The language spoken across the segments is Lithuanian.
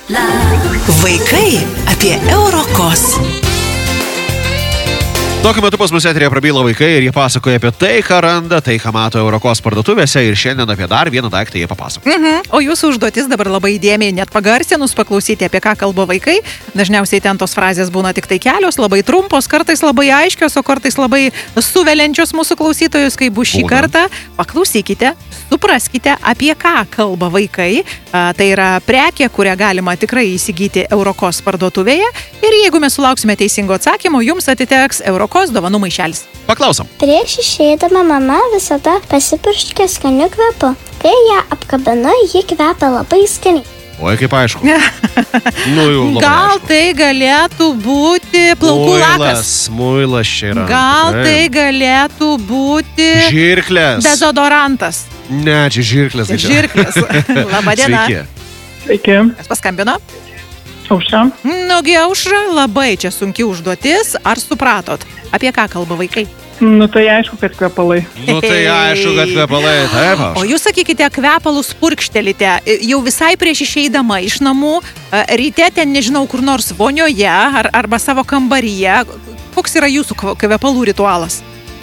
Vaikai apie Eurokos. Tokiu metu pas mus eterėje prabyla vaikai ir jie pasakoja apie tai, ką randa, tai, ką mato Eurokos parduotuvėse ir šiandien apie dar vieną daiktą jie papasakos. O jūsų užduotis dabar labai įdėmiai net pagarsinus paklausyti, apie ką kalba vaikai. Dažniausiai ten tos frazės būna tik tai kelios, labai trumpos, kartais labai aiškios, o kartais labai suveliančios mūsų klausytojus, kai bus šį kartą. Paklausykite, supraskite, apie ką kalba vaikai. Tai yra prekė, kurią galima tikrai įsigyti Eurokos parduotuvėje. Ir jeigu mes sulauksime teisingo atsakymo, jums atiteks Eurokos dovanų maišelis. Paklausom. Prieš išeidama mama visada pasipurškė skaniu kvepu. Kai ją apkabinu, ji kvepia labai skaniai. Oi, kaip aišku. Gal tai galėtų būti plaukų lakas. Muilas čia yra. Gal tai galėtų būti žirklės. Dezodorantas. Ne, čia žirklės. Žirklės. Labadiena. Sveiki. Kas paskambino? Aušra. Nugi Aušra, labai čia sunki užduotis. Ar supratot, apie ką kalba vaikai? Tai aišku, kad kvepalai. Taip. O jūs sakykite, kvepalus purkštelite jau visai prieš išeidama iš namų, ryte ten, nežinau, kur nors vonioje arba savo kambaryje. Koks yra jūsų kvepalų ritualas?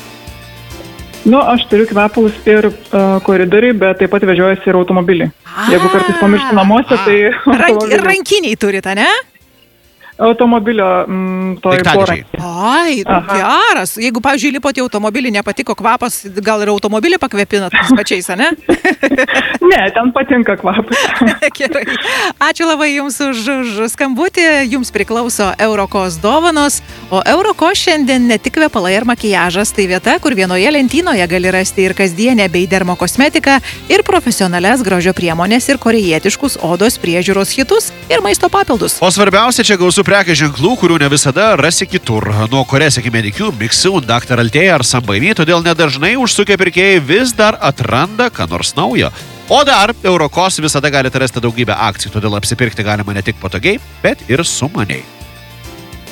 Aš turiu kvepalus ir koridoriai, bet taip pat vežiojasi ir automobilį. Jeigu kartais pamiršti namuose, tai... Rankiniai turite, ne? Automobilio Daiktadėžiai. Ai, geras. Jeigu, pavyzdžiui, lipote į automobilį, nepatiko kvapas, gal ir automobilį pakvepinat tais pačiais, ne? Ne, ten patinka kvapas. Gerai. Ačiū labai jums už skambutį. Jums priklauso Eurokos dovanos. O Eurokos šiandien ne tik kvepalai ir makiažas, tai vieta, kur vienoje lentynoje gali rasti ir kasdienę bei dermokosmetiką, ir profesionalias grožio priemonės, ir korejietiškus odos priežiūros hitus, ir maisto papildus. O svarbiausia, čia gausu prekės ženklų, kurių ne visada rasi kitur. Nuo Korės iki Medikių, Mixių, Dr. Altėja ar Sambainy, todėl nedažnai užsukę pirkėjai vis dar atranda ką nors naujo. O dar Eurokos visada galite rasti daugybę akcijų, todėl apsipirkti galima ne tik patogiai, bet ir sumaniai.